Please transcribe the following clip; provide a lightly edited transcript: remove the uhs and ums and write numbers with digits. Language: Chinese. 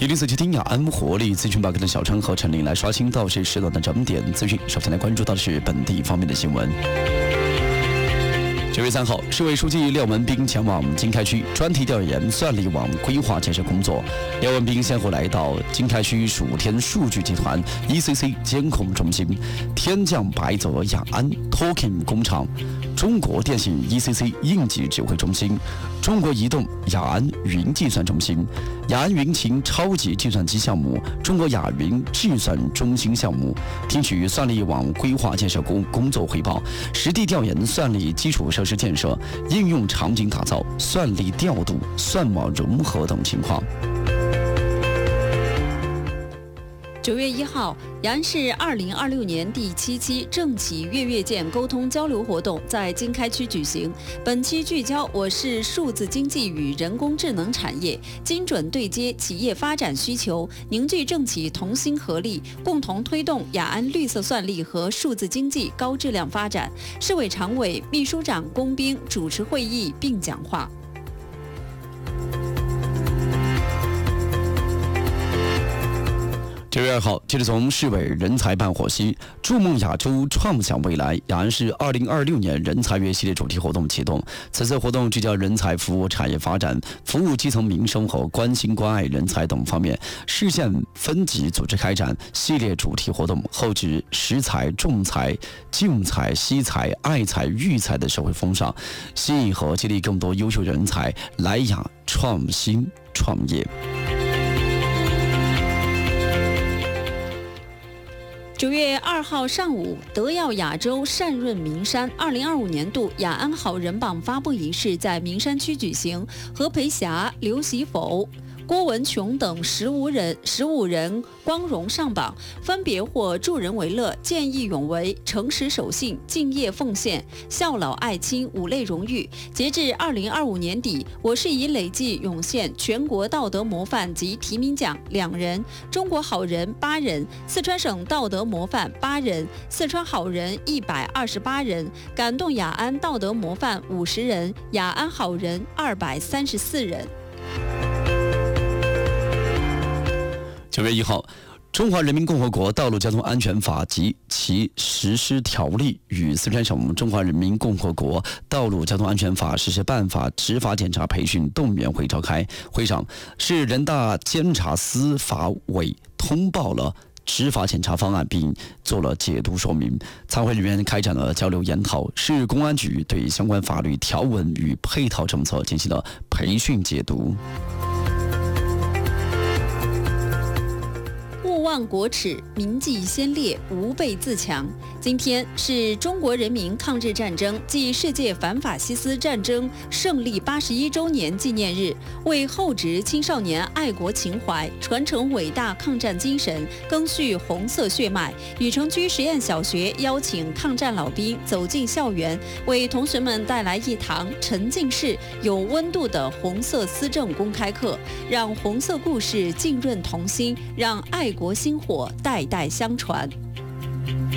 一零四七听雅安活力资讯报跟着小陈和陈琳来刷新到时段的整点资讯。首先来关注到的是本地方面的新闻。9月3号，市委书记廖文斌前往经开区专题调研算力网规划建设工作。廖文斌先后来到经开区蜀天数据集团 ECC 监控中心、天降白泽雅安 Token 工厂、中国电信 ECC 应急指挥中心、中国移动雅安云计算中心、雅安云情超级计算机项目、中国雅云计算中心项目，听取算力网规划建设工作汇报，实地调研算力基础设施建设、应用场景打造、算力调度、算网融合等情况。 9月1号，雅安市2026年第7期政企月建沟通交流活动在经开区举行。本期聚焦我市数字经济与人工智能产业，精准对接企业发展需求，凝聚政企同心合力，共同推动雅安绿色算力和数字经济高质量发展。市委常委、秘书长龚斌主持会议并讲话。 9月2号，记者从市委人才办获悉，筑梦亚洲创想未来雅安市2026年人才月系列主题活动启动。此次活动聚焦人才服务产业发展、服务基层民生和关心关爱人才等方面，市县分级组织开展系列主题活动，厚植识才、重才、敬才、惜才、爱才、育才的社会风尚，吸引和激励更多优秀人才来雅创新创业。 9月2号上午，德耀亚洲善润名山2025年度雅安好人榜发布仪式在名山区举行，何培霞、刘喜否、郭文琼等15人光荣上榜，分别获助人为乐、见义勇为、诚实守信、敬业奉献、孝老爱亲5类荣誉。截至2025年底，我市已累计涌现全国道德模范及提名奖2人，中国好人8人，四川省道德模范8人，四川好人128人，感动雅安道德模范50人，雅安好人234人。 9月1号，《中华人民共和国道路交通安全法》及其实施条例与四川省中华人民共和国道路交通安全法实施办法执法检查培训动员会召开。会上，市人大监察司法委通报了执法检查方案，并做了解读说明。参会人员开展了交流研讨，市公安局对相关法律条文与配套政策进行了培训解读。 勿忘国耻，铭记先烈，吾辈自强。今天是中国人民抗日战争暨世界反法西斯战争胜利81周年纪念日，为厚植青少年爱国情怀，传承伟大抗战精神，赓续红色血脉，禹城区实验小学邀请抗战老兵走进校园，为同学们带来一堂沉浸式、有温度的红色思政公开课，让红色故事浸润童心，让爱国薪火代代相传。